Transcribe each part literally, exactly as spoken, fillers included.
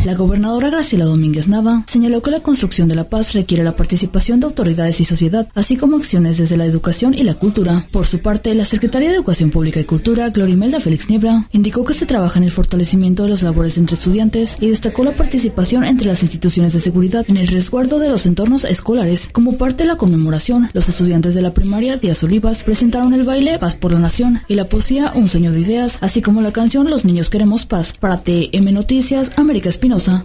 La gobernadora Graciela Domínguez Nava señaló que la construcción de la paz requiere la participación de autoridades y sociedad, así como acciones desde la educación y la cultura. Por su parte, la secretaria de Educación Pública y Cultura, Glorimelda Félix Niebra, indicó que se trabaja en el fortalecimiento de las labores entre estudiantes y destacó la participación entre las instituciones de seguridad en el resguardo de los entornos escolares. Como parte de la conmemoración, los estudiantes de la primaria Díaz Olivas presentaron el baile Paz por la Nación y la poesía Un sueño de ideas, así como la canción Los niños queremos paz. Para T M Noticias, América Espinosa.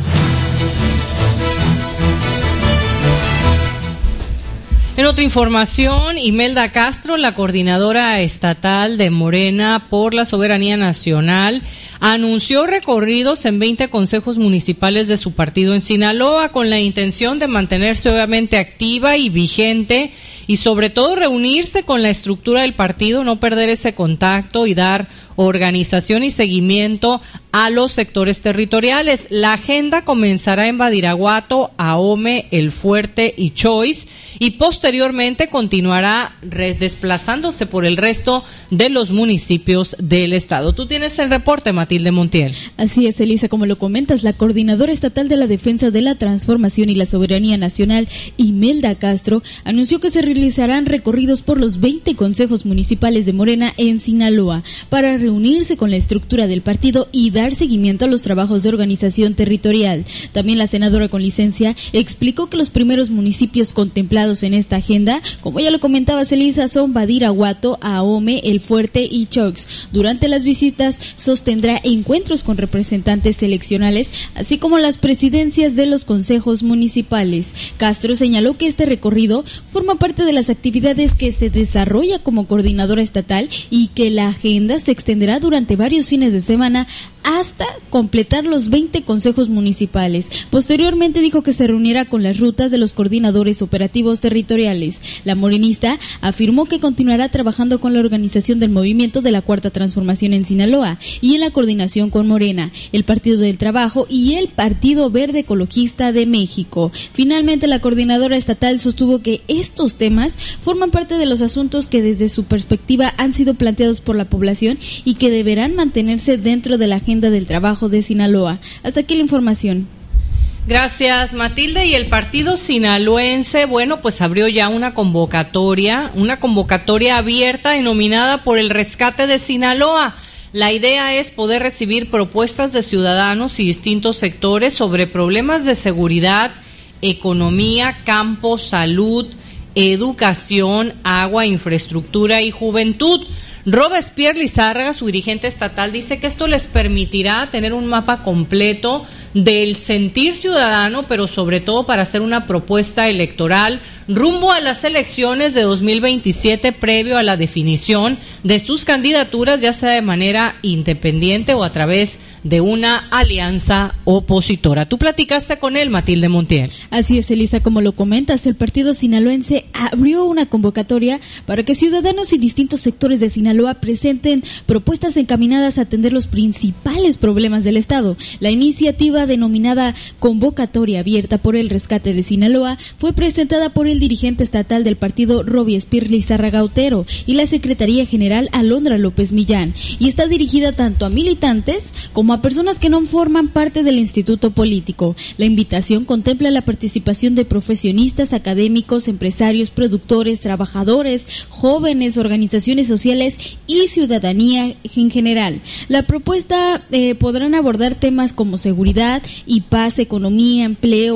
En otra información, Imelda Castro, la coordinadora estatal de Morena por la Soberanía Nacional, anunció recorridos en veinte consejos municipales de su partido en Sinaloa con la intención de mantenerse obviamente activa y vigente y sobre todo reunirse con la estructura del partido, no perder ese contacto y dar organización y seguimiento a los sectores territoriales. La agenda comenzará en Badiraguato, Ahome, El Fuerte y Choice y posteriormente continuará desplazándose por el resto de los municipios del estado. Tú tienes el reporte, Matilde Montiel. Así es, Elisa, como lo comentas, la coordinadora estatal de la Defensa de la Transformación y la Soberanía Nacional, Imelda Castro, anunció que se realizarán recorridos por los veinte consejos municipales de Morena en Sinaloa para reunirse con la estructura del partido y dar seguimiento a los trabajos de organización territorial. También la senadora con licencia explicó que los primeros municipios contemplados en esta agenda, como ya lo comentaba Elisa, son Badiraguato, Ahome, El Fuerte y Choix. Durante las visitas sostendrá encuentros con representantes seleccionales, así como las presidencias de los consejos municipales. Castro señaló que este recorrido forma parte de las actividades que se desarrolla como coordinadora estatal y que la agenda se extenderá durante varios fines de semana hasta completar los veinte consejos municipales. Posteriormente dijo que se reunirá con las rutas de los coordinadores operativos territoriales. La morenista afirmó que continuará trabajando con la organización del movimiento de la Cuarta Transformación en Sinaloa y en la coordinación con Morena, el Partido del Trabajo y el Partido Verde Ecologista de México. Finalmente, la coordinadora estatal sostuvo que estos temas forman parte de los asuntos que desde su perspectiva han sido planteados por la población y que deberán mantenerse dentro de la agenda del trabajo de Sinaloa. Hasta aquí la información. Gracias, Matilde. Y el partido sinaloense, bueno, pues abrió ya una convocatoria, una convocatoria abierta denominada por el rescate de Sinaloa. La idea es poder recibir propuestas de ciudadanos y distintos sectores sobre problemas de seguridad, economía, campo, salud, educación, agua, infraestructura y juventud. Robespierre Lizárraga, su dirigente estatal, dice que esto les permitirá tener un mapa completo del sentir ciudadano, pero sobre todo para hacer una propuesta electoral rumbo a las elecciones de dos mil veintisiete, previo a la definición de sus candidaturas, ya sea de manera independiente o a través de una alianza opositora. Tú platicaste con él, Matilde Montiel. Así es, Elisa, como lo comentas, el partido sinaloense abrió una convocatoria para que ciudadanos y distintos sectores de Sinaloa presenten propuestas encaminadas a atender los principales problemas del Estado. La iniciativa, denominada Convocatoria Abierta por el Rescate de Sinaloa, fue presentada por el dirigente estatal del partido Robespierre Lizárraga Otero y la Secretaría General Alondra López Millán, y está dirigida tanto a militantes como a personas que no forman parte del instituto político. La invitación contempla la participación de profesionistas, académicos, empresarios, productores, trabajadores, jóvenes, organizaciones sociales y ciudadanía en general. La propuesta eh, podrán abordar temas como seguridad y paz, economía, empleo,